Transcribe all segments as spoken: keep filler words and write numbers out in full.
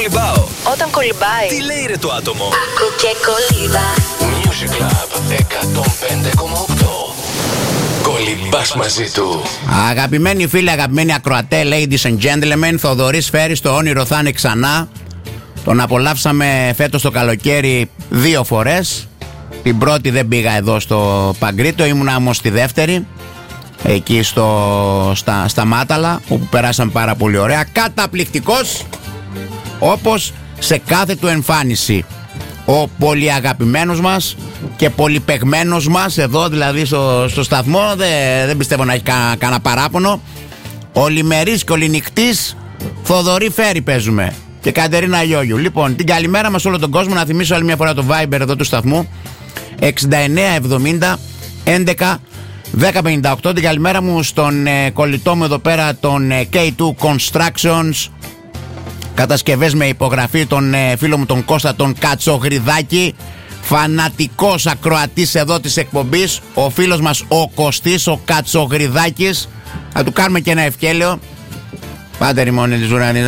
κολυμπάω. Όταν κολυμπάει, τι λέει ρε το άτομο? Άκου και κολύμπα. Music Club εκατόν πέντε κόμμα οκτώ. Κολυμπάς μαζί του. Αγαπημένοι φίλοι, αγαπημένοι ακροατέ, ladies and gentlemen, Θοδωρής Φέρης, το όνειρο θα είναι ξανά. Τον απολαύσαμε φέτος το καλοκαίρι δύο φορές. Την πρώτη δεν πήγα εδώ στο Παγκρίτο, ήμουνα όμως στη δεύτερη, εκεί στο, στα, στα Μάταλα, όπου περάσαμε πάρα πολύ ωραία. Καταπληκτικός, όπως σε κάθε του εμφάνιση. Ο πολύ αγαπημένος μας και πολυπαιγμένος μας εδώ, δηλαδή στο, στο σταθμό, δεν, δεν πιστεύω να έχει κα, κανένα παράπονο. Ολημερής και οληνυχτής Θοδωρή Φέρη παίζουμε. Και Κατερίνα Γιώγιου. Λοιπόν, την καλημέρα μας όλο τον κόσμο. Να θυμίσω άλλη μια φορά το Viber εδώ του σταθμού, εξήντα εννέα εβδομήντα έντεκα δέκα πενήντα οκτώ. Την καλημέρα μου στον ε, κολλητό μου εδώ πέρα, τον ε, κέι τού Constructions, κατασκευές με υπογραφή, τον ε, φίλο μου τον Κώστα τον Κατσογριδάκη, φανατικός ακροατής εδώ της εκπομπής, ο φίλος μας ο Κωστής ο Κατσογριδάκης. Θα του κάνουμε και ένα ευκέλαιο. Πάτε ρημώνει της ουρανής.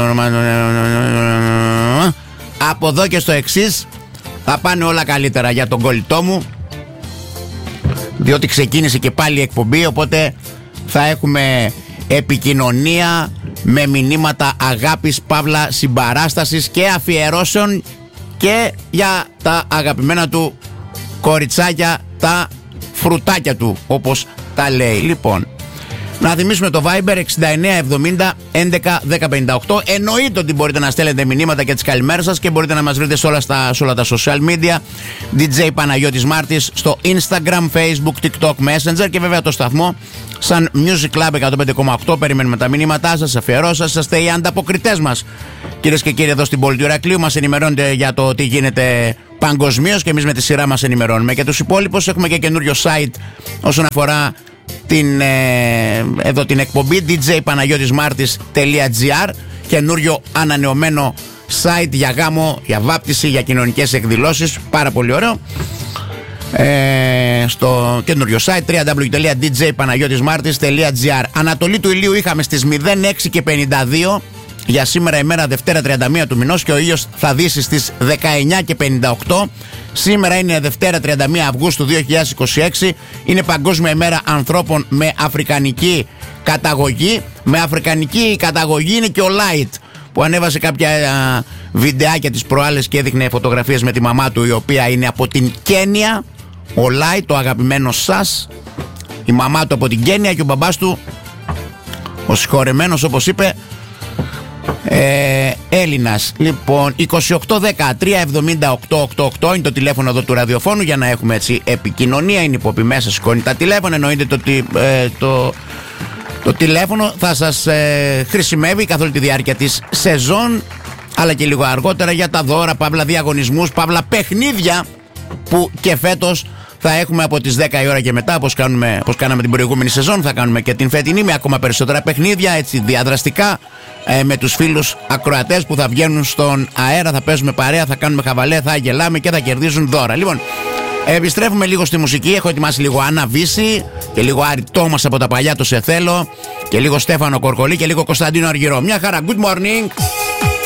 Από εδώ και στο εξής θα πάνε όλα καλύτερα για τον κολλητό μου, διότι ξεκίνησε και πάλι η εκπομπή, οπότε θα έχουμε επικοινωνία με μηνύματα αγάπης, παύλα συμπαράστασης και αφιερώσεων και για τα αγαπημένα του κοριτσάκια, τα φρουτάκια του, όπως τα λέει. Λοιπόν, να θυμίσουμε το Viber εξήντα εννέα εβδομήντα έντεκα δέκα πενήντα οκτώ. Εννοείται ότι μπορείτε να στέλνετε μηνύματα και τις καλημέρες σας και μπορείτε να μας βρείτε σε όλα, στα, σε όλα τα social media. ντι τζέι Παναγιώτης Μάρτης στο Instagram, Facebook, TikTok, Messenger και βέβαια το σταθμό σαν Music Club εκατόν πέντε κόμμα οκτώ. Περιμένουμε τα μηνύματά σας, αφιερώσεις σας, είστε οι ανταποκριτές μας. Κυρίες και κύριοι, εδώ στην πόλη του Ηρακλείου μας ενημερώνετε για το τι γίνεται παγκοσμίως και εμείς με τη σειρά μας ενημερώνουμε και τους υπόλοιπους. Έχουμε και καινούριο site όσον αφορά την, ε, εδώ την εκπομπή, ντι τζέι παναγιώτης μάρτης τελεία τζι άρ, καινούριο ανανεωμένο site για γάμο, για βάπτιση, για κοινωνικές εκδηλώσεις, πάρα πολύ ωραίο. Ε, στο καινούριο site double-u double-u double-u τελεία ντι τζέι παναγιώτης μάρτης τελεία τζι άρ. Ανατολή του ηλίου είχαμε στις μηδέν έξι και πενήντα δύο για σήμερα, ημέρα Δευτέρα τριάντα μία του μηνός, και ο ήλιος θα δύσει στις δεκαεννιά και πενήντα οκτώ. Σήμερα είναι Δευτέρα τριάντα μία Αυγούστου δύο χιλιάδες είκοσι έξι. Είναι Παγκόσμια ημέρα ανθρώπων με αφρικανική καταγωγή. Με αφρικανική καταγωγή είναι και ο Light, που ανέβασε κάποια α, βιντεάκια τις προάλλες και έδειχνε φωτογραφίες με τη μαμά του, η οποία είναι από την Κένια. Ο Light, το αγαπημένο σας, η μαμά του από την Κένια και ο μπαμπάς του, ο συγχωρεμένος, όπως είπε, Ε, Έλληνας. Λοιπόν, είκοσι οκτώ δεκατρία εβδομήντα οκτώ ογδόντα οκτώ είναι το τηλέφωνο εδώ του ραδιοφώνου για να έχουμε έτσι επικοινωνία. Είναι υποπή μέσα, σηκώνει τα τηλέφωνα. Εννοείται το, ε, το, το τηλέφωνο θα σας ε, χρησιμεύει καθ' όλη τη διάρκεια της σεζόν, αλλά και λίγο αργότερα για τα δώρα, παύλα διαγωνισμούς, παύλα παιχνίδια που και φέτος θα έχουμε από τις δέκα η ώρα και μετά, όπως, κάνουμε, όπως κάναμε την προηγούμενη σεζόν. Θα κάνουμε και την φετινή με ακόμα περισσότερα παιχνίδια, έτσι διαδραστικά, ε, με τους φίλους ακροατές που θα βγαίνουν στον αέρα. Θα παίζουμε παρέα, θα κάνουμε χαβαλέ, θα γελάμε και θα κερδίζουν δώρα. Λοιπόν, επιστρέφουμε λίγο στη μουσική. Έχω ετοιμάσει λίγο Άννα Βύση και λίγο Άρη Τόμας από τα παλιά, το Σε Θέλω, και λίγο Στέφανο Κορκολί και λίγο Κωνσταντίνο Αργυρό. Μια χαρά, good morning.